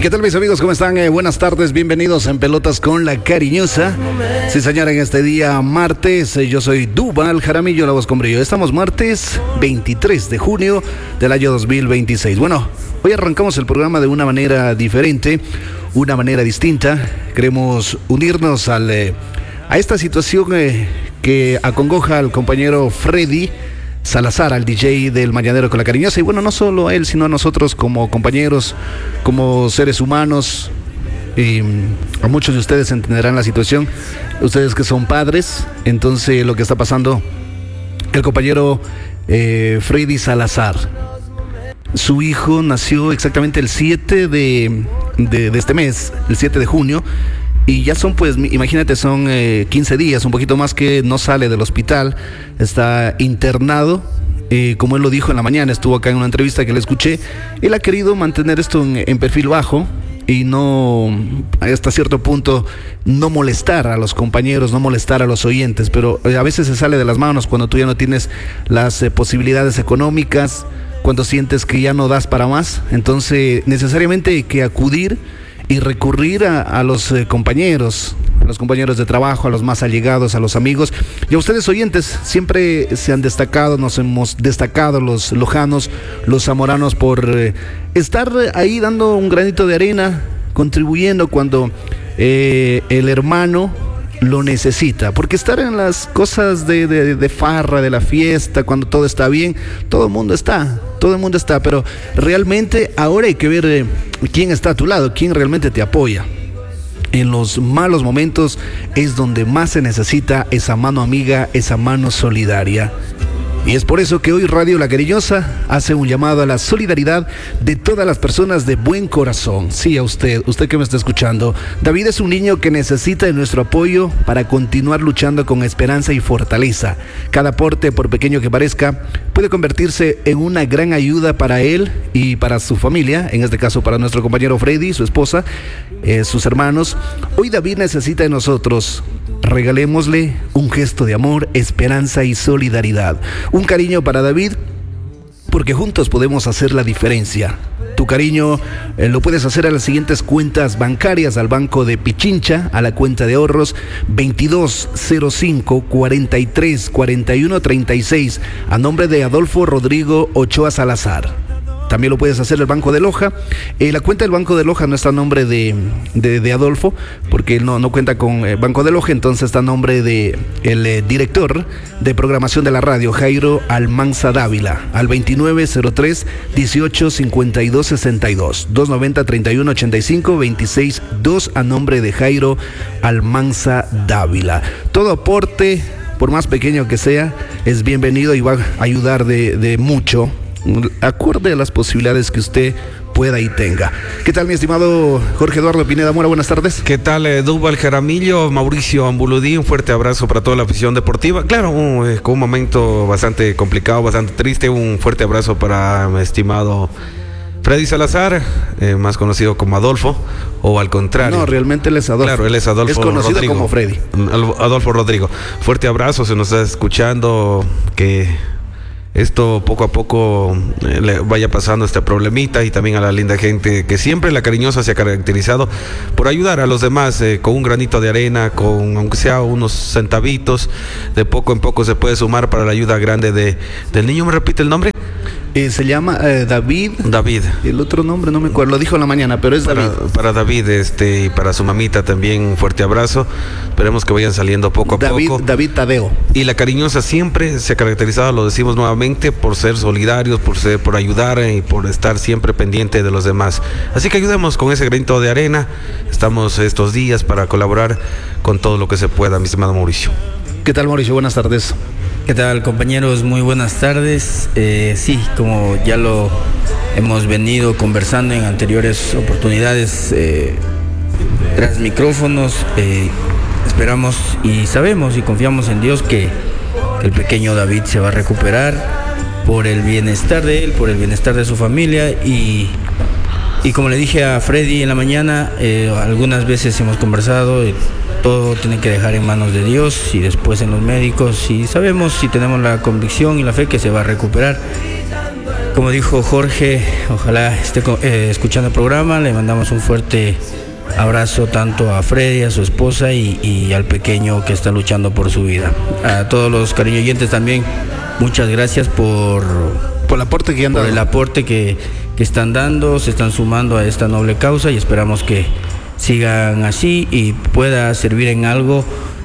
¿Qué tal mis amigos? ¿Cómo están? Buenas tardes, bienvenidos en Pelotas con la Cariñosa. Sí señora, en este día martes, yo soy Duval Jaramillo, la voz con brillo. Estamos martes 23 de junio del año 2026. Bueno, hoy arrancamos el programa de una manera diferente, una manera distinta. Queremos unirnos a esta situación que acongoja al compañero Freddy Salazar, al DJ del Mañanero con la Cariñosa. Y bueno, no solo a él, sino a nosotros como compañeros, como seres humanos. A muchos de ustedes entenderán la situación, ustedes que son padres. Entonces lo que está pasando, el compañero Freddy Salazar, su hijo nació exactamente el 7 de este mes, el 7 de junio. Y ya son, pues, imagínate, son 15 días, un poquito más que no sale del hospital, está internado. Como él lo dijo en la mañana, estuvo acá en una entrevista que le escuché. Él ha querido mantener esto en perfil bajo y no, hasta cierto punto, no molestar a los compañeros, no molestar a los oyentes. Pero a veces se sale de las manos cuando tú ya no tienes las posibilidades económicas, cuando sientes que ya no das para más. Entonces, necesariamente hay que acudir y recurrir a los compañeros de trabajo, a los más allegados, a los amigos. Y a ustedes oyentes, siempre se han destacado, nos hemos destacado los lojanos, los zamoranos, por estar ahí dando un granito de arena, contribuyendo cuando el hermano lo necesita. Porque estar en las cosas de farra, de la fiesta, cuando todo está bien, todo el mundo está, pero realmente ahora hay que ver quién está a tu lado, quién realmente te apoya. En los malos momentos es donde más se necesita esa mano amiga, esa mano solidaria. Y es por eso que hoy Radio La Cariñosa hace un llamado a la solidaridad de todas las personas de buen corazón. Sí, a usted que me está escuchando. David es un niño que necesita de nuestro apoyo para continuar luchando con esperanza y fortaleza. Cada aporte, por pequeño que parezca, puede convertirse en una gran ayuda para él y para su familia, en este caso para nuestro compañero Freddy, su esposa, sus hermanos. Hoy David necesita de nosotros. Regalémosle un gesto de amor, esperanza y solidaridad. Un cariño para David, porque juntos podemos hacer la diferencia. Tu cariño lo puedes hacer a las siguientes cuentas bancarias: al Banco de Pichincha, a la cuenta de ahorros 2205 43 41 36, a nombre de Adolfo Rodrigo Ochoa Salazar. También lo puedes hacer el Banco de Loja. La cuenta del Banco de Loja no está a nombre de Adolfo, porque él no cuenta con Banco de Loja, entonces está a nombre de el director de programación de la radio, Jairo Almanza Dávila, al 2903 18 52 62, 290 31 85 26 2, a nombre de Jairo Almanza Dávila. Todo aporte, por más pequeño que sea, es bienvenido y va a ayudar de mucho, acorde a las posibilidades que usted pueda y tenga. ¿Qué tal, mi estimado Jorge Eduardo Pineda Mora? Buenas tardes. ¿Qué tal, Duval Jaramillo, Mauricio Ambuludí? Un fuerte abrazo para toda la afición deportiva. Claro, con un momento bastante complicado, bastante triste. Un fuerte abrazo para mi estimado Freddy Salazar, más conocido como Adolfo, o al contrario. No, realmente él es Adolfo. Claro, él es Adolfo. Es conocido Rodrigo, como Freddy. Adolfo Rodrigo. Fuerte abrazo, se nos está escuchando, que esto poco a poco le vaya pasando este problemita, y también a la linda gente que siempre La Cariñosa se ha caracterizado por ayudar a los demás con un granito de arena, con aunque sea unos centavitos, de poco en poco se puede sumar para la ayuda grande del niño. ¿Me repite el nombre? Se llama David. David. El otro nombre no me acuerdo, lo dijo en la mañana, pero es David. Para David, y para su mamita también un fuerte abrazo. Esperemos que vayan saliendo poco a poco. David Tadeo. Y La Cariñosa siempre se ha caracterizado, lo decimos nuevamente, por ser solidarios, por ayudar y por estar siempre pendiente de los demás. Así que ayudemos con ese granito de arena. Estamos estos días para colaborar con todo lo que se pueda, mi estimado Mauricio. ¿Qué tal, Mauricio? Buenas tardes. ¿Qué tal, compañeros? Muy buenas tardes. Sí, como ya lo hemos venido conversando en anteriores oportunidades tras micrófonos, esperamos y sabemos y confiamos en Dios que el pequeño David se va a recuperar por el bienestar de él, por el bienestar de su familia, y como le dije a Freddy en la mañana, algunas veces hemos conversado. Todo tiene que dejar en manos de Dios y después en los médicos, y sabemos, si tenemos la convicción y la fe, que se va a recuperar. Como dijo Jorge, ojalá esté escuchando el programa. Le mandamos un fuerte abrazo tanto a Freddy, a su esposa y al pequeño que está luchando por su vida. A todos los cariño oyentes también, muchas gracias por el aporte que han dado. Por el aporte que están dando, se están sumando a esta noble causa y esperamos que sigan así y pueda servir en algo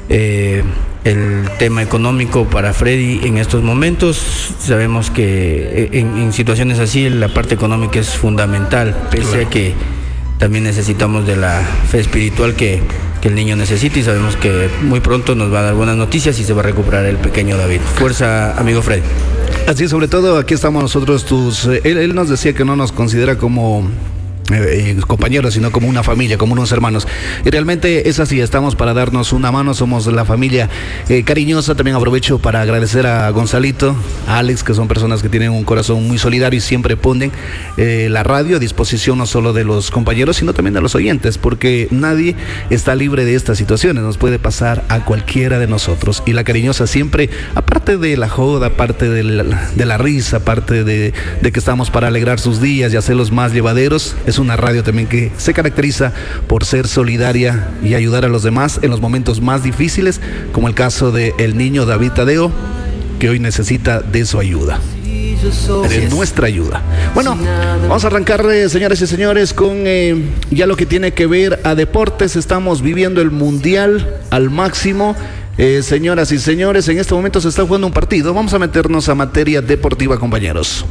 el tema económico para Freddy en estos momentos. Sabemos que en situaciones así la parte económica es fundamental, pese a que también necesitamos de la fe espiritual que el niño necesita, y sabemos que muy pronto nos va a dar buenas noticias y se va a recuperar el pequeño David. Fuerza, amigo Freddy. Así, sobre todo aquí estamos nosotros, él nos decía que no nos considera como compañeros, sino como una familia, como unos hermanos, y realmente es así. Estamos para darnos una mano, somos la familia cariñosa. También aprovecho para agradecer a Gonzalito, a Alex, que son personas que tienen un corazón muy solidario y siempre ponen la radio a disposición no solo de los compañeros, sino también de los oyentes, porque nadie está libre de estas situaciones, nos puede pasar a cualquiera de nosotros, y la cariñosa siempre, aparte de la joda, aparte de la risa, aparte de que estamos para alegrar sus días y hacerlos más llevaderos, es una radio también que se caracteriza por ser solidaria y ayudar a los demás en los momentos más difíciles, como el caso del niño David Tadeo, que hoy necesita de su ayuda, de nuestra ayuda. Bueno, vamos a arrancar, señoras y señores, con ya lo que tiene que ver a deportes. Estamos viviendo el Mundial al máximo. Señoras y señores, en este momento se está jugando un partido. Vamos a meternos a materia deportiva, compañeros.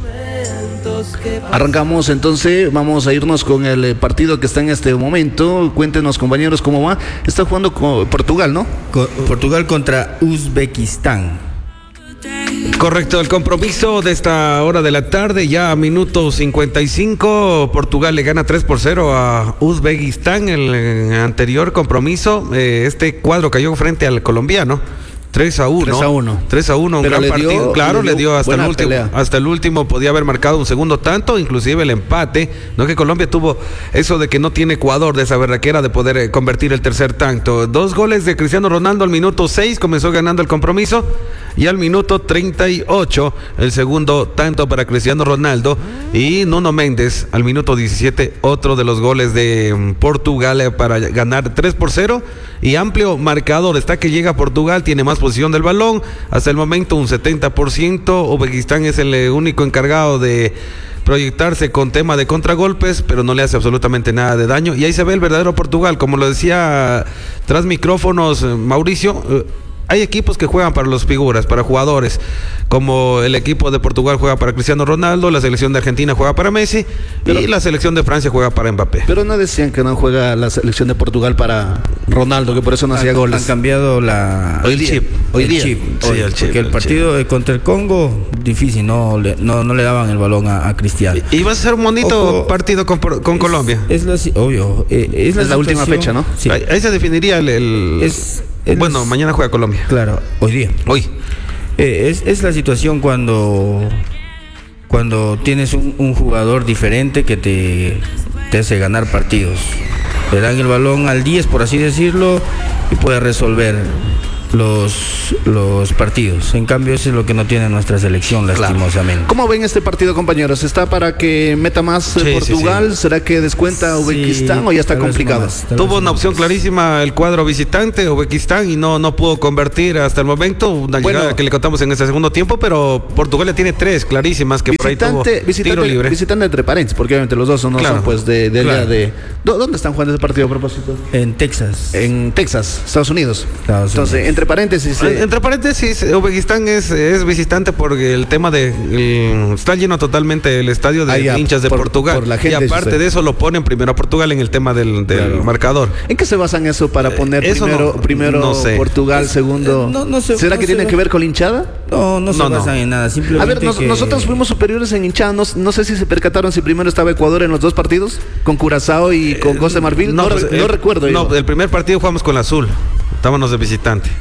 Arrancamos entonces, vamos a irnos con el partido que está en este momento. Cuéntenos, compañeros, cómo va. Está jugando con Portugal, ¿no? Portugal contra Uzbekistán. Correcto, el compromiso de esta hora de la tarde, ya a minuto 55, Portugal le gana 3-0 a Uzbekistán. El anterior compromiso, este cuadro cayó frente al colombiano. 3-1, un gran partido. Claro, le dio hasta el último. Pelea. Hasta el último podía haber marcado un segundo tanto, inclusive el empate. No, que Colombia tuvo eso de que no tiene Ecuador, de esa berraquera de poder convertir el tercer tanto. 2 goles de Cristiano Ronaldo al minuto 6, comenzó ganando el compromiso, y al minuto 38 el segundo tanto para Cristiano Ronaldo, y Nuno Méndez al minuto 17, otro de los goles de Portugal para ganar 3-0, y amplio marcador. Está que llega Portugal, tiene más posición del balón, hasta el momento un 70%. Uzbekistán es el único encargado de proyectarse con tema de contragolpes, pero no le hace absolutamente nada de daño, y ahí se ve el verdadero Portugal. Como lo decía tras micrófonos Mauricio, hay equipos que juegan para las figuras, para jugadores, como el equipo de Portugal juega para Cristiano Ronaldo, la selección de Argentina juega para Messi, y la selección de Francia juega para Mbappé. Pero no decían que no juega la selección de Portugal para Ronaldo, que por eso no hacía goles. Han cambiado el chip. Porque el partido contra el Congo, difícil, no le daban el balón a Cristiano. Y va a ser un bonito partido con Colombia. Obvio. Es la última fecha, ¿no? Sí. Ahí se definiría bueno, mañana juega Colombia. Claro, hoy. Es la situación cuando tienes un jugador diferente que te hace ganar partidos. Le dan el balón al 10, por así decirlo, y puede resolver los partidos. En cambio, eso es lo que no tiene nuestra selección, lastimosamente. Claro. ¿Cómo ven este partido, compañeros? ¿Está para que meta más Portugal? Sí. ¿Será que descuenta Uzbekistán o ya está complicado? Tuvo una opción clarísima el cuadro visitante, Uzbekistán, y no pudo convertir hasta el momento. Una llegada que le contamos en ese segundo tiempo, pero Portugal le tiene 3 clarísimas que por ahí tuvo tiro libre. Visitante entre paréntesis, porque obviamente los dos son pues de allá de... ¿Dónde están jugando ese partido a propósito? En Texas. En Texas, Estados Unidos. Entonces, entre paréntesis, Uzbekistán es visitante porque el tema está lleno totalmente el estadio de hinchas de Portugal. Por la gente, y aparte de eso lo ponen primero a Portugal en el tema del marcador. ¿En qué se basan eso para poner primero no sé. Portugal, segundo? ¿Será que tiene que ver con la hinchada? No se basan en nada. Simplemente a ver, nosotros fuimos superiores en hinchada. No sé si se percataron si primero estaba Ecuador en los 2 partidos, con Curazao y con Costa de Marfil. No recuerdo. No, el primer partido jugamos con la Azul. Estábamos de visitante.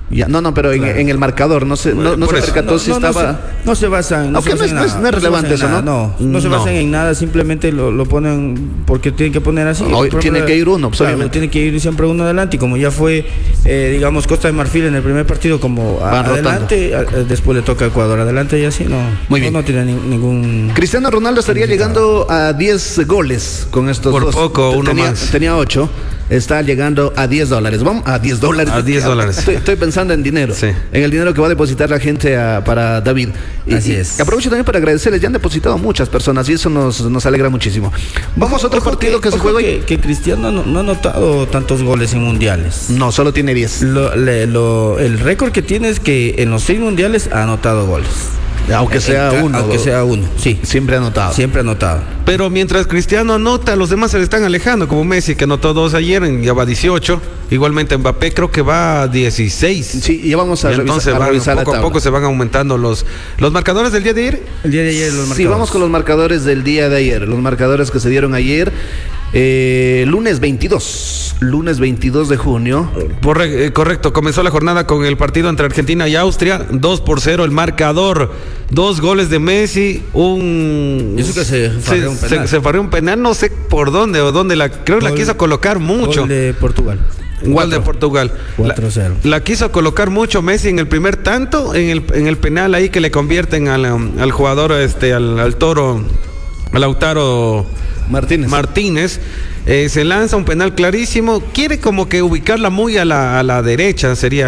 Ya, no, pero Claro. en el marcador, no se Por eso. percató si estaba... No se basan. Aunque se basan no es en nada, relevante se basan eso, en ¿no? nada, no se No. basan en nada, simplemente lo ponen porque tienen que poner así. Hoy Por tiene ejemplo, que ir uno, pues, claro, obviamente. tiene que ir siempre uno adelante. Y como ya fue, digamos, Costa de Marfil en el primer partido, como Van adelante, después le toca a Ecuador adelante y así, no. Muy bien. No tiene ningún. Cristiano Ronaldo estaría llegando a 10 goles con estos Por dos. poco, uno tenía, más. Tenía 8. Está llegando a $10. Vamos a $10. A $10. Estoy pensando en dinero. Sí. En el dinero que va a depositar la gente para David. Así es. Aprovecho también para agradecerles. Ya han depositado muchas personas y eso nos alegra muchísimo. Vamos a otro Ojo partido que se ojo juega hoy. que Cristiano no ha anotado tantos goles en mundiales. No, solo tiene 10. El récord que tiene es que en los 6 mundiales ha anotado goles. Aunque sea uno. Aunque sea uno, sí. Siempre ha anotado. Siempre ha anotado. Pero mientras Cristiano anota, los demás se le están alejando, como Messi, que anotó 2 ayer, ya va 18. Igualmente Mbappé creo que va a 16. Sí, y vamos a Y entonces revisar la poco a tabla. poco se van aumentando los marcadores del día de ayer. El día de ayer los Sí, marcadores. vamos con los marcadores del día de ayer. Los marcadores que se dieron ayer. Lunes 22 de junio. Correcto, comenzó la jornada con el partido entre Argentina y Austria, 2-0 el marcador, 2 goles de Messi, Y eso que se farreó un penal. se farreó un penal, no sé por dónde o dónde, creo que la Gol- quiso colocar mucho. Gol de Portugal. Un gol de Portugal. 4-0. La quiso colocar mucho Messi en el primer tanto, en el penal ahí que le convierten al jugador, al toro, a Lautaro Martínez. Se lanza un penal clarísimo, quiere como que ubicarla muy a la derecha, sería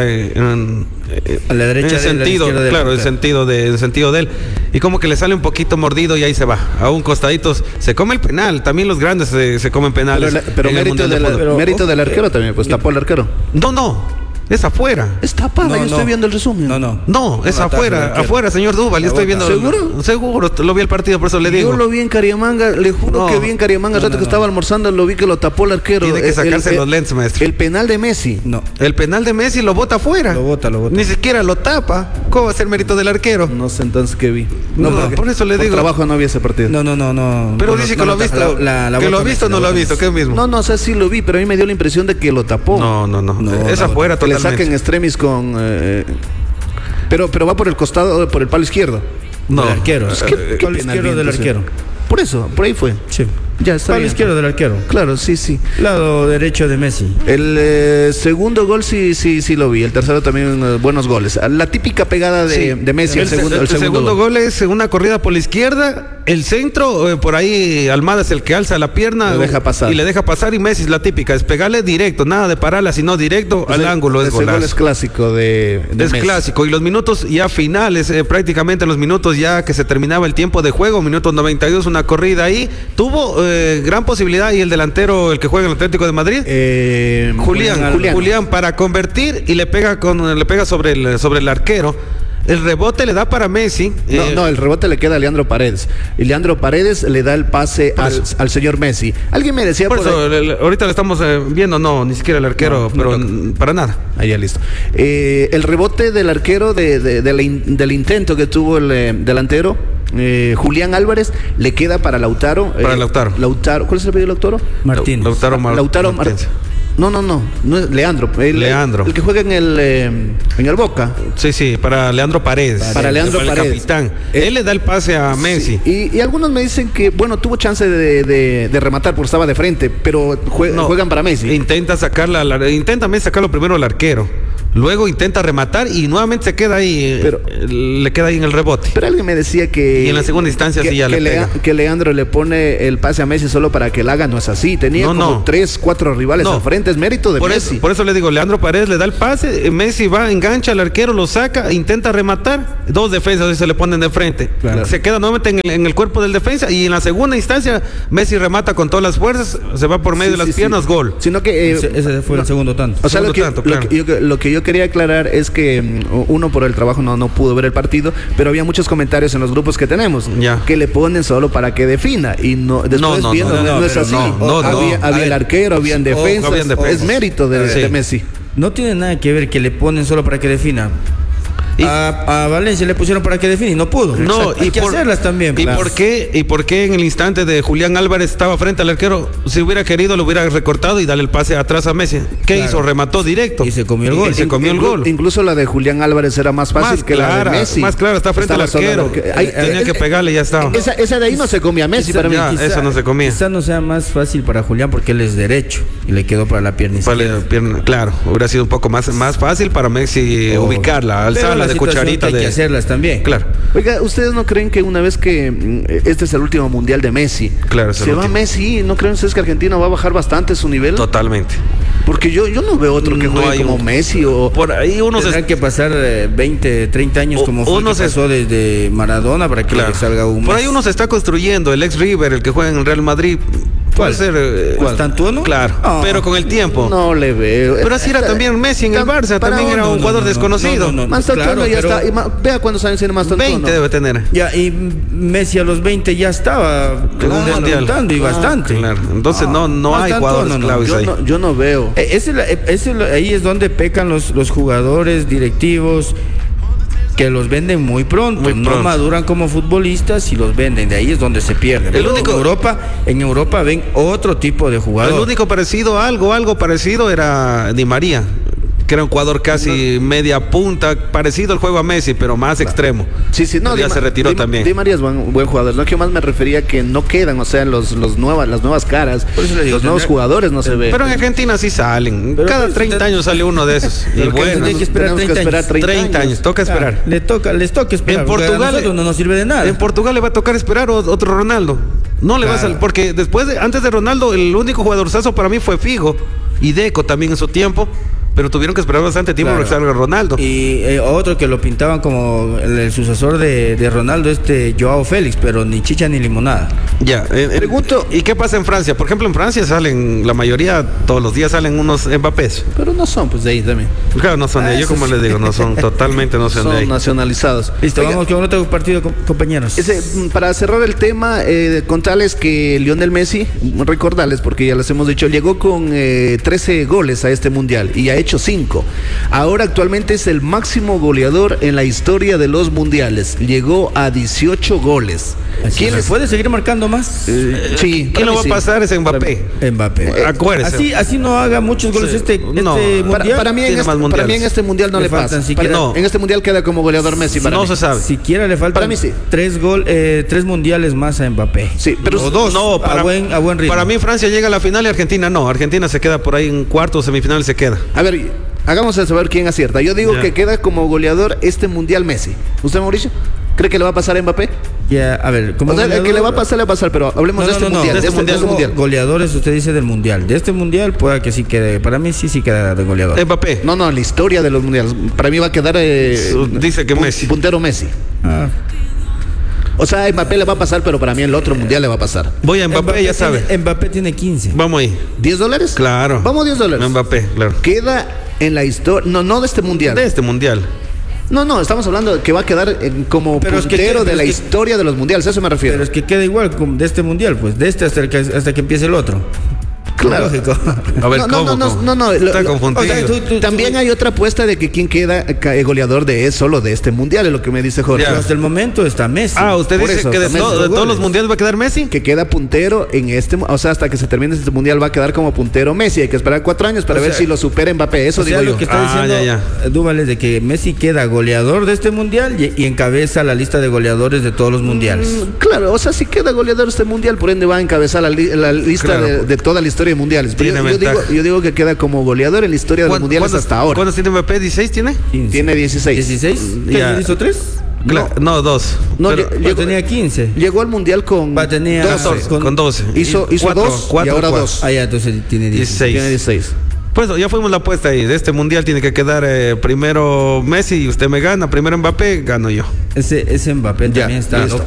A la derecha en de él, a la sentido, izquierda del claro, el portero. sentido de él, y como que le sale un poquito mordido y ahí se va, a un costadito, se come el penal, también los grandes se comen penales. Pero en el mérito, Mundial de Fútbol. mérito del arquero también, pues tapó el arquero. No, es afuera. Es tapada, yo estoy viendo el resumen. No, es afuera, señor Duval, yo estoy viendo. ¿Seguro? Seguro, lo vi el partido, por eso le digo. Yo lo vi en Cariamanga, le juro No. que vi en Cariamanga, el rato que estaba almorzando, lo vi que lo tapó el arquero. Tiene que sacarse los lentes, maestro. El penal de Messi. No. El penal de Messi lo bota afuera. Lo bota. Ni siquiera lo tapa. ¿Cómo va a ser mérito del arquero? No sé entonces qué vi. No, porque por eso le por digo. trabajo no vi ese partido. No. Pero Bueno, dice no que lo ha visto. Que lo ha visto o no lo ha visto, ¿qué mismo? No, o sea, sí lo vi, pero a mí me dio la impresión de que lo tapó. No. Es no, afuera Que le totalmente. saquen extremis con... pero va por el costado, por el palo izquierdo. No. Del arquero. Pues, ¿Qué ¿qué palo penal izquierdo bien, del entonces? arquero? Por eso, por ahí fue. Sí. Ya está Palo bien. izquierdo del arquero. Claro, sí. Lado derecho de Messi. El segundo gol sí lo vi. El tercero también buenos goles. La típica pegada de Messi, el segundo gol. gol es una corrida por la izquierda, el centro, por ahí Almada es el que alza la pierna Le deja pasar. y le deja pasar, y Messi es la típica, es pegarle directo, nada de pararla, sino directo al ángulo, es Ese gol es golazo. clásico de Es Messi. clásico, y los minutos ya finales, prácticamente los minutos ya que se terminaba el tiempo de juego, minutos 92, una corrida ahí, tuvo gran posibilidad, y el delantero, el que juega en el Atlético de Madrid, Julián para convertir, y le pega sobre el arquero. El rebote le da para Messi. No, el rebote le queda a Leandro Paredes. Y Leandro Paredes le da el pase al señor Messi. Alguien me decía Por por eso, ahí- ahorita lo estamos viendo, ni siquiera el arquero, pero para nada. Ahí ya listo. El rebote del arquero del intento que tuvo el delantero, Julián Álvarez, le queda para Lautaro. Para Lautaro. ¿Cuál es el apellido de Lautaro? Martínez. Lautaro Martínez. No es Leandro. Leandro. El que juega en el Boca. Sí, para Leandro Paredes. Para Leandro el Paredes. capitán. Él le da el pase a Messi. Y algunos me dicen que, bueno, tuvo chance de rematar porque estaba de frente, pero juegan para Messi. Intenta Messi sacarlo primero al arquero. Luego intenta rematar y nuevamente se queda ahí. Le queda ahí en el rebote. Pero alguien me decía que... Y en la segunda instancia sí ya le pega. Que Leandro le pone el pase a Messi solo para que él haga. No es así. Tenía como 3, 4 rivales al frente. Es mérito de Messi. Por eso le digo, Leandro Paredes le da el pase, Messi va, engancha al arquero, lo saca, intenta rematar. 2 defensas se le ponen de frente. Claro. Se queda nuevamente en el cuerpo del defensa, y en la segunda instancia Messi remata con todas las fuerzas, se va por medio de las piernas, gol. Sino que... Ese fue el segundo tanto. O sea, lo Segundo tanto, que yo quería aclarar es que uno por el trabajo no pudo ver el partido, pero había muchos comentarios en los grupos que tenemos Ya. que le ponen solo para que defina y después No, viendo no es pero así. no. Había el arquero, habían defensas, habían defensas. es mérito de Sí. Messi. No tiene nada que ver que le ponen solo para que defina. A Valencia le pusieron para que define y no pudo. No, hay que hacerlas también. ¿Y Claro. por qué en el instante de Julián Álvarez estaba frente al arquero? Si hubiera querido, lo hubiera recortado y darle el pase atrás a Messi. ¿Qué Claro. hizo? Remató directo. Y se comió el gol. Y se comió el gol. Incluso la de Julián Álvarez era más fácil que la de Messi. Más clara, está frente al Estaba solo arquero. el arquero. Tenía que pegarle y ya estaba. Esa de ahí no se comía Messi para mí. ya, esa no se comía. Quizá no sea más fácil para Julián porque él es derecho y le quedó para la pierna izquierda. Vale, pierna, claro, hubiera sido un poco más fácil para Messi ubicarla, Pero alzarla la de situación cucharita. que hay que hacerlas también. Claro. Oiga, ¿ustedes no creen que una vez que este es el último mundial de Messi, Claro, es el se va último. Messi, ¿no creen ustedes que Argentina va a bajar bastante su nivel? Totalmente. Porque yo no veo otro que No juegue hay como un- Messi o... Por ahí uno Tendrán que pasar 20, 30 años como fue uno que se- pasó desde Maradona para que Claro. le salga un Por Messi. ahí uno se está construyendo, el ex River, el que juega en el Real Madrid. Puede ¿Cuál? ser. ¿Constantuono? Claro, No. pero con el tiempo. No le veo. Pero así era también Messi en el Barça, también era un jugador desconocido. Mastantuono Claro, ya pero- está. Vea cuántos años tiene Mastantuono. 20 debe tener. Ya, y Messi a los 20 ya estaba Claro. despuntando y bastante. Claro. Entonces no hay Bastante, jugadores claves ahí. Yo no veo. Ahí es donde pecan los jugadores directivos que los venden muy pronto. Muy No pronto. maduran como futbolistas y los venden. De ahí es donde se pierden. El único- en Europa ven otro tipo de El jugador. único parecido, algo parecido era Di María, que era un jugador casi media punta, parecido al juego a Messi, pero más extremo. Sí, no, Pero ya se retiró también. Di María es buen jugador. Lo que más me refería que no quedan, o sea, las nuevas caras, Por eso le digo, los nuevos tendrá- jugadores no se ven. Pero en Argentina sí salen. Pero Cada pues, 30 años sale uno de esos. Y Pero que bueno, tendría que esperar tenemos que 30 esperar años. 30 años, toca esperar. Les toca esperar. En porque a Portugal- nosotros no nos sirve de nada. En Portugal le va a tocar esperar otro Ronaldo. No le va a Claro. salir, porque antes de Ronaldo, el único jugadorzazo para mí fue Figo y Deco también en su tiempo, pero tuvieron que esperar bastante tiempo Claro. para que salga Ronaldo. Y otro que lo pintaban como el sucesor de Ronaldo, Joao Félix, pero ni chicha ni limonada. Ya, Pregunto- ¿y qué pasa en Francia? Por ejemplo, en Francia salen, la mayoría, todos los días salen unos Mbappés. Pero no son, pues de ahí también. Claro, no son de ahí, yo como les digo, no son totalmente, no son de Son ahí. nacionalizados. Listo, Oiga, vamos con otro partido, compañeros. Para cerrar el tema, contarles que Lionel Messi, recordarles porque ya les hemos dicho, llegó con 13 goles a este mundial y ha hecho 5. Ahora actualmente es el máximo goleador en la historia de los mundiales. Llegó a 18 goles. ¿Quién les puede seguir marcando más? Sí, ¿Quién lo va a sí. pasar? Es Mbappé. Mbappé. Acuérdese. Así no haga muchos goles Sí. mundial. No, Para mí, Tiene más para mundiales. mí en este mundial no Le le faltan pasa. siquiera- No. En este mundial queda como goleador Messi para No mí. se sabe. Siquiera le faltan Para mí sí. 3 mundiales más a Mbappé. Sí, pero o 2 No, a buen ritmo. para mí Francia llega a la final y Argentina no. Argentina se queda por ahí en cuartos, semifinal se queda. A ver, hagamos a saber quién acierta. Yo digo Ya. que queda como goleador este mundial Messi. ¿Usted, Mauricio? ¿Cree que le va a pasar a Mbappé? Ya, a ver, como O sea, que le va a pasar, pero hablemos de este mundial. de este mundial. Como goleadores, usted dice del mundial. De este mundial, pueda que sí quede. Para mí sí queda de goleador. Mbappé. No, la historia de los mundiales. Para mí va a quedar. Dice que Messi. Puntero Messi. Ah. O sea, a Mbappé le va a pasar, pero para mí el otro mundial le va a pasar. Voy a Mbappé, ya sabe. Mbappé tiene 15. Vamos ahí. ¿$10? Claro. Vamos, $10. Mbappé, claro. Queda en la historia. No de este mundial. De este mundial. No, estamos hablando de que va a quedar como Pero es que- puntero de pero la es que- historia de los mundiales. A eso me refiero. Pero es que queda igual como de este mundial, pues. De este hasta que empiece el otro. Claro. Lógico. A ver, No, ¿cómo? no, Está lo- confundido. o sea, También hay otra apuesta de que quién queda goleador de solo de este mundial, es lo que me dice Jorge. Ya. Pero hasta el momento está Messi. Usted Por dice eso, que de, también to- hizo de todos goles. los mundiales va a quedar Messi. Que queda puntero en o sea, hasta que se termine este mundial va a quedar como puntero Messi. Hay que esperar 4 años para O ver sea, si lo supera Mbappé. Eso O sea, digo lo yo. que está diciendo ya. Dúbal es de que Messi queda goleador de este mundial y encabeza la lista de goleadores de todos los mundiales. Claro, o sea, si queda goleador este mundial, por ende va a encabezar la lista Claro. de toda la historia de mundiales. Pero Tiene yo ventaja. digo que queda como goleador en la historia de los mundiales hasta ahora. ¿Cuántos tiene Mbappé? ¿16 tiene? 15. Tiene 16. 16. ¿Qué Ya. hizo 3? No, 2. No, Pero- Yo tenía 15. Llegó al mundial con Tenía 12. con 12. Hizo Cuatro, 2 y cuatro, ahora cuatro. 2. Ah, ya, entonces tiene 16. 16. Tiene 16. Pues ya fuimos la apuesta ahí. De este mundial tiene que quedar primero Messi y usted me gana. Primero Mbappé, gano yo. Ese Mbappé Ya, también está listo. loco.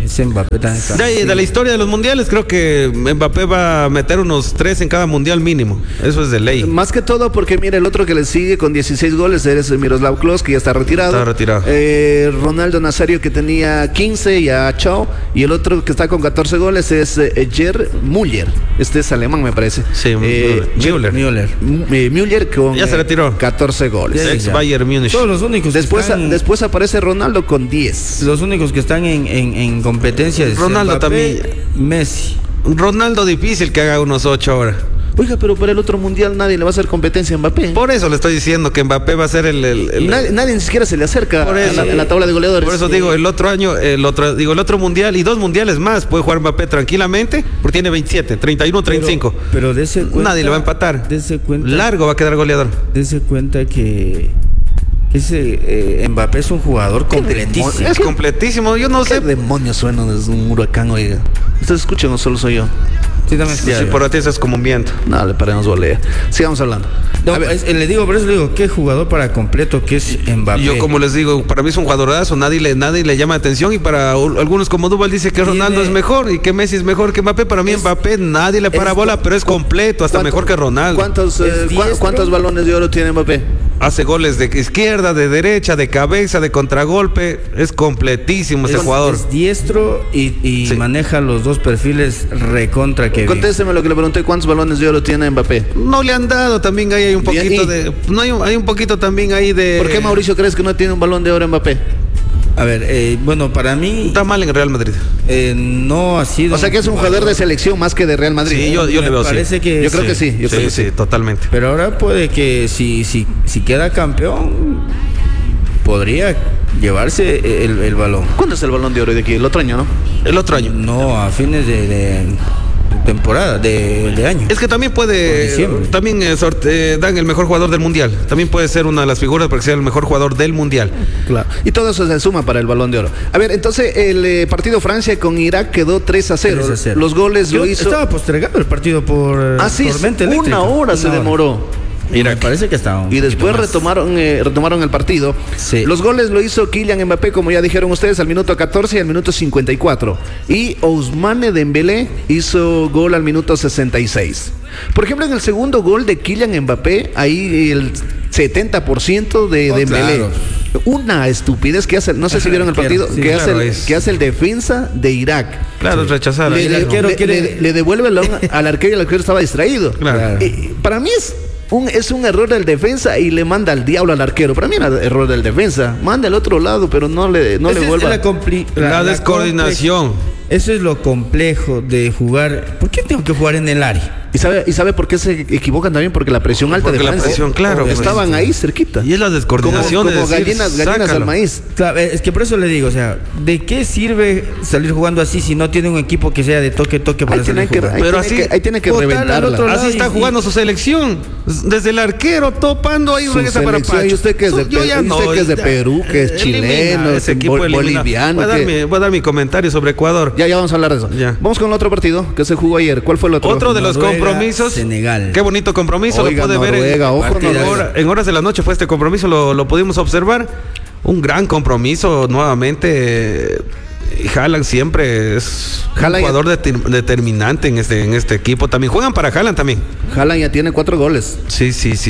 Ese Mbappé también está. De la historia de los mundiales, creo que Mbappé va a meter unos 3 en cada mundial mínimo. Eso es de ley. Más que todo porque mira, el otro que le sigue con 16 goles es Miroslav Klose, que ya está retirado. Está retirado. Ronaldo Nazario, que tenía 15, ya chao. Y el otro que está con 14 goles es Gerd Müller. Este es alemán, me parece. Sí, Müller. Müller con Ya se retiró. 14 goles. Ex Bayern Múnich. Todos los únicos Después aparece Ronaldo con 10. Los únicos que están en competencia es Ronaldo Mbappé, también. Messi. Ronaldo difícil que haga unos 8 ahora. Oiga, pero para el otro mundial nadie le va a hacer competencia a Mbappé. Por eso le estoy diciendo que Mbappé va a ser Nadie ni siquiera se le acerca Por eso. en la tabla de goleadores. Por eso digo, el otro mundial y 2 mundiales más puede jugar Mbappé tranquilamente, porque tiene 27, 31, 35. Pero dese cuenta, nadie le va a empatar. Dese cuenta, Largo va a quedar goleador. Dese cuenta que ese Mbappé es un jugador completísimo. Es completísimo. Yo no ¿Qué sé. demonios suenan desde un huracán, oiga? ¿Ustedes escuchan o solo soy yo? Sí, también Sí, por ti eso es como un viento. No, le paremos volea. Sigamos hablando. No, A ver, le digo, por eso le digo, qué jugador para completo que es Mbappé. Yo como les digo, para mí es un jugadorazo, nadie le llama atención y para algunos como Duval dice que Ronaldo es mejor y que Messi es mejor que Mbappé. Para mí Mbappé nadie le para bola, pero es completo, hasta mejor que Ronaldo. ¿Cuántos balones de oro tiene Mbappé? Hace goles de izquierda, de derecha, de cabeza, de contragolpe. Es completísimo ese jugador. Es diestro y Sí. maneja los dos perfiles recontra que bien. Contésteme lo que le pregunté, ¿cuántos balones de oro tiene Mbappé? No le han dado, también ahí hay un Bien, poquito ¿y? de... No hay un poquito también ahí de... ¿Por qué Mauricio crees que no tiene un balón de oro Mbappé? A ver, bueno, para mí Está mal en Real Madrid. no ha sido. O sea que es un jugador de selección más que de Real Madrid. Sí, yo le veo así. Parece que Yo creo que sí, yo creo que sí. totalmente. Pero ahora puede que si queda campeón podría llevarse el balón. ¿Cuándo es el balón de oro de aquí? El otro año, ¿no? El otro año. No, a fines de temporada, de año. Es que también Por puede, diciembre. también dan el mejor jugador del mundial. También puede ser una de las figuras para que sea el mejor jugador del mundial. Claro. Y todo eso se suma para el balón de oro. A ver, entonces el partido Francia con Irak quedó 3-0. 3-0. Los goles lo hizo. Estaba postergado el partido por Así es, tormenta eléctrica. una hora se demoró. Me parece que estaba. Y después retomaron el partido. Sí. Los goles lo hizo Kylian Mbappé, como ya dijeron ustedes, al minuto 14 y al minuto 54. Y Ousmane Dembélé hizo gol al minuto 66. Por ejemplo, en el segundo gol de Kylian Mbappé, ahí el 70% de Dembélé. Claro. Una estupidez que hace, no sé si vieron el partido, Sí, que, claro, que hace el defensa de Irak. Claro, es rechazar. Le devuelve el balón al arquero y el arquero estaba distraído. Claro. Para mí es un error del defensa y le manda al diablo al arquero. Para mí era error del defensa. Manda al otro lado, pero no le vuelva. La descoordinación. Eso es lo complejo de jugar. ¿Por qué tengo que jugar en el área? ¿Y sabe por qué se equivocan también? Porque la presión alta Porque de la Francia. presión, claro, Estaban pues, ahí cerquita. Y es la descoordinación como de decir, gallinas al sácalo. maíz. Claro, es que por eso le digo, o sea, ¿de qué sirve salir jugando así si no tiene un equipo que sea de toque para Ahí salir tiene que, jugando? Pero ahí tiene que botarla al reventarla. otro lado. Así está jugando su selección. Desde el arquero topando ahí Su regresa para selección, Pacho. y usted que es de Yo ya Perú, no, usted que es de ya, Perú, que es elimina chileno, ese equipo boliviano, Voy a dar mi comentario sobre Ecuador. Ya vamos a hablar de eso. Ya. Vamos con el otro partido que se jugó ayer. ¿Cuál fue el otro? Otro de los Noruega, compromisos. Senegal. Qué bonito compromiso. Oiga, lo pude Noruega, ojo, Noruega. en horas de la noche fue este compromiso, lo pudimos observar. Un gran compromiso nuevamente. Haaland siempre es Haaland un jugador determinante en este equipo. También juegan para Haaland también. Haaland ya tiene 4 goles. Sí.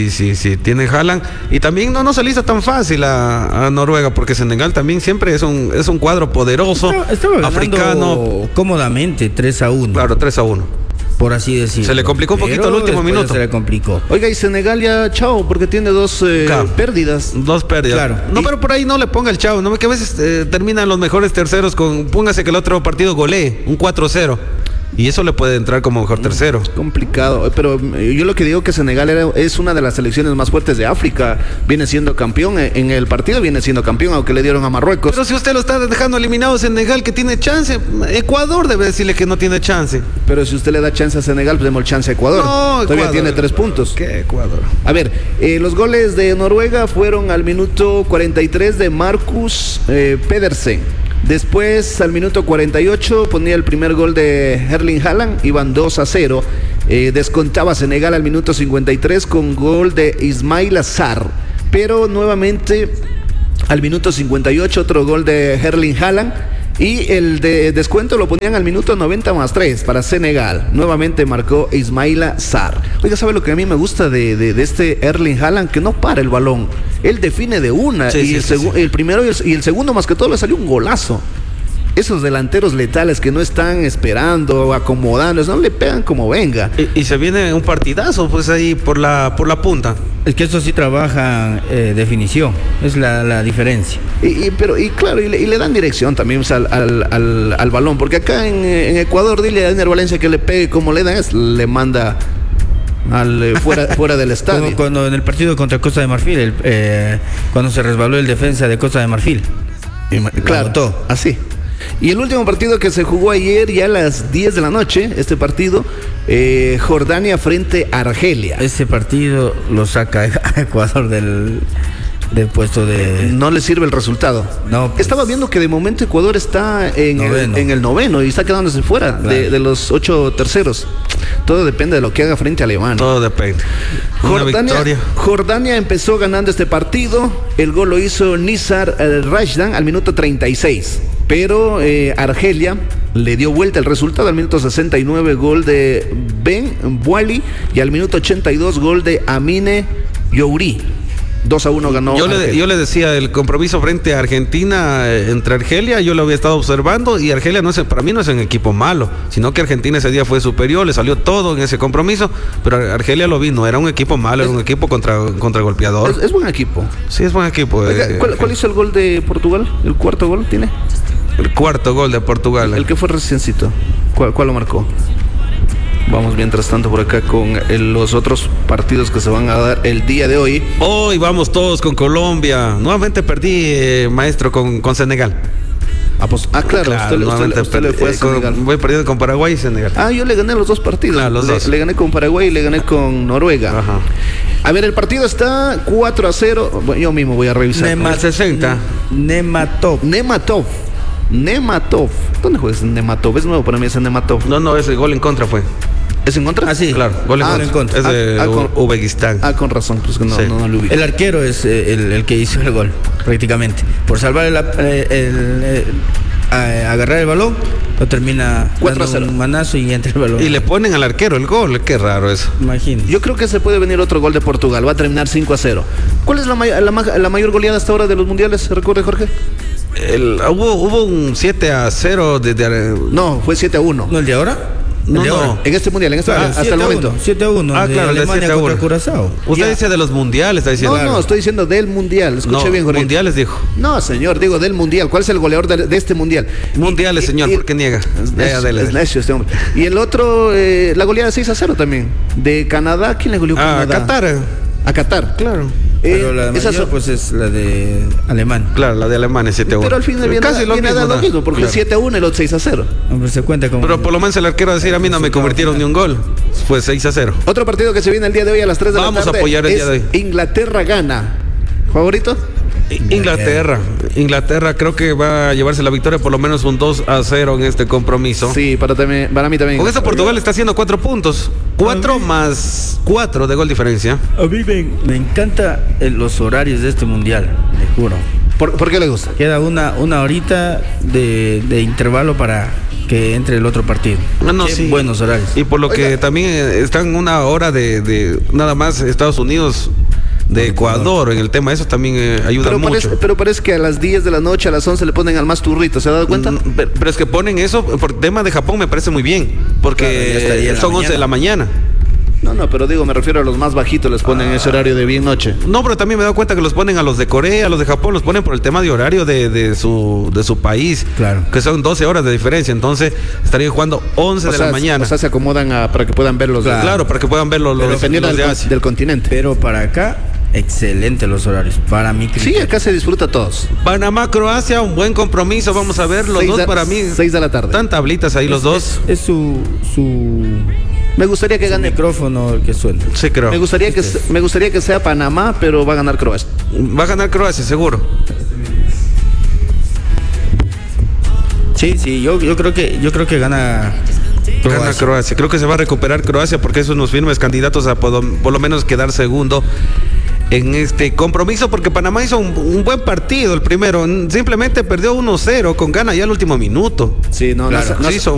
Tiene Haaland. Y también no se le hizo tan fácil a Noruega, porque Senegal también siempre es un cuadro poderoso, Estaba ganando africano. cómodamente 3-1. Claro, 3-1. Por así decirlo. Se le complicó un poquito Pero el último después minuto. Se le complicó. Oiga, y Senegal ya chao, porque tiene 2 Claro. pérdidas. 2 pérdidas. Claro. No, Y- pero por ahí no le ponga el chavo, ¿no? Que a veces terminan los mejores terceros con... Póngase que el otro partido golee, un 4-0. Y eso le puede entrar como mejor tercero. Complicado, pero yo lo que digo que Senegal es una de las selecciones más fuertes de África. Viene siendo campeón, en el partido viene siendo campeón, aunque le dieron a Marruecos. Pero si usted lo está dejando eliminado Senegal, que tiene chance, Ecuador debe decirle que no tiene chance. Pero si usted le da chance a Senegal, pues demos el chance a Ecuador. No, Todavía Ecuador. tiene 3 puntos. ¿Qué Ecuador? A ver, los goles de Noruega fueron al minuto 43 de Marcus Pedersen. Después, al minuto 48, ponía el primer gol de Erling Haaland, iban 2-0. Descontaba Senegal al minuto 53 con gol de Ismail Assar. Pero nuevamente, al minuto 58, otro gol de Erling Haaland. Y el de descuento lo ponían al minuto 90+3 para Senegal. Nuevamente marcó Ismaila Sarr. Oiga, ¿sabe lo que a mí me gusta de este Erling Haaland? Que no para el balón. Él define de una. Sí, y el primero y el segundo, más que todo, le salió un golazo. Esos delanteros letales que no están esperando, acomodando, no le pegan como venga. Y se viene un partidazo, pues ahí por la punta. Es que estos sí trabajan definición, es la diferencia. Claro, le dan dirección también, o sea, al balón, porque acá en Ecuador, dile a Ener Valencia que le pegue como le dan, le manda fuera del estadio. Como cuando en el partido contra Costa de Marfil, cuando se resbaló el defensa de Costa de Marfil. Claro, así. Y el último partido que se jugó ayer, ya a las 10 de la noche, este partido, Jordania frente a Argelia. Ese partido lo saca a Ecuador del puesto de... No le sirve el resultado. No, pues, estaba viendo que de momento Ecuador está en el noveno y está quedándose fuera, claro, de los 8 terceros. Todo depende de lo que haga frente a Alemania. Todo depende. Jordania empezó ganando este partido. El gol lo hizo Nizar Rajdan al minuto 36. Pero Argelia le dio vuelta el resultado al minuto 69, gol de Ben Bouali, y al minuto 82, gol de Amine Youri. 2-1 ganó. Yo le decía, el compromiso frente a Argentina, entre Argelia, yo lo había estado observando, y Argelia para mí no es un equipo malo, sino que Argentina ese día fue superior, le salió todo en ese compromiso, pero Argelia lo vi, no era un equipo malo, era un equipo contragolpeador. Es buen equipo. Sí, es buen equipo. ¿Cuál hizo el gol de Portugal? ¿El cuarto gol tiene? El cuarto gol de Portugal. El que fue reciencito. ¿Cuál lo marcó? Vamos mientras tanto por acá con los otros partidos que se van a dar el día de hoy. Hoy vamos todos con Colombia. Nuevamente perdí, maestro, con Senegal. Claro, usted le fue a Senegal. Voy perdiendo con Paraguay y Senegal. Yo le gané los dos partidos. Claro, los dos. Le gané con Paraguay y le gané con Noruega. Ajá. A ver, el partido está 4-0. Bueno, yo mismo voy a revisar. 60. Nematov. ¿Dónde juegas Nematov? Es nuevo para mí ese Nematov. No, ese gol en contra fue. ¿Es en contra? Sí, claro, gol en contra. Es de Uzbekistán. Con razón, pues que no lo ubico. El arquero es el que hizo el gol, prácticamente. Por salvar agarrar el balón, lo termina 4-0. Un manazo y entra el balón. Y le ponen al arquero el gol, qué raro eso. Imagínate. Yo creo que se puede venir otro gol de Portugal, va a terminar 5-0. ¿Cuál es la mayor goleada hasta ahora de los mundiales? ¿Se recuerda, Jorge? Hubo un 7-0 No, fue 7-1. ¿No el de ahora? No. En este mundial, hasta el momento. 7-1. Claro, Alemania contra Curazao. Usted dice de los mundiales, está diciendo. No, estoy diciendo del mundial. Escuche bien, Jorge. Mundiales dijo. No, señor, digo del mundial. ¿Cuál es el goleador de este mundial? Mundiales, señor, ¿por qué niega? Es necio este hombre. Y el otro, la goleada 6-0 también. De Canadá, ¿quién le goleó a Canadá? A Qatar. Claro. Pero la mayor, pues es la de Alemania. Claro, la de Alemania 7-1. Pero al final viene lo mismo, porque claro. 7-1 y el otro 6-0. Hombre, se cuenta como. Pero por lo menos el arquero va a decir, a mí no me convirtieron ni un gol. Fue 6-0. Otro partido que se viene el día de hoy a las 3 de la tarde. Vamos a apoyar el día de hoy. Inglaterra gana. ¿Favorito? Inglaterra creo que va a llevarse la victoria, por lo menos un 2-0 en este compromiso. Sí, para mí también. Con eso Portugal está haciendo 4 puntos. 4 más 4 de gol diferencia. A mí me encanta los horarios de este mundial, te juro. ¿Por qué le gusta? Queda una horita de intervalo para que entre el otro partido. Sí. Buenos horarios. Y por lo que también están una hora de nada más Estados Unidos de Ecuador en el tema, eso también ayuda mucho. Pero parece que a las 10 de la noche, a las 11 le ponen al más turrito, ¿se ha dado cuenta? Pero es que ponen eso, por tema de Japón me parece muy bien, porque claro, son 11 de la mañana. No, pero digo, me refiero a los más bajitos, les ponen ese horario de bien noche. No, pero también me he dado cuenta que los ponen a los de Corea, a los de Japón, los ponen por el tema de horario de su país. Claro. Que son 12 horas de diferencia, entonces estarían jugando 11 de la mañana. O sea, se acomodan para que puedan verlos. Claro, para que puedan verlos los de Asia. Del continente. Pero para acá, excelente los horarios, para mí. Sí, acá se disfruta todos. Panamá, Croacia, un buen compromiso, vamos a ver, los dos para mí. 6 de la tarde. Están tablitas ahí los dos. Es su me gustaría que gane micrófono el que suena. Sí, creo. Me gustaría que sea Panamá, pero va a ganar Croacia. Va a ganar Croacia, seguro. Sí, yo creo que gana Croacia. Gana Croacia. Creo que se va a recuperar Croacia porque es unos firmes candidatos a por lo menos quedar segundo en este compromiso, porque Panamá hizo un buen partido el primero, simplemente perdió 1-0 con gana ya al último minuto. Sí, no, Claro, no, sí hizo